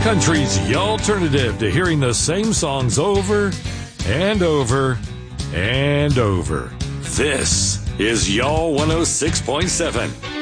Country's alternative to hearing the same songs over and over and over. This is Y'all 106.7.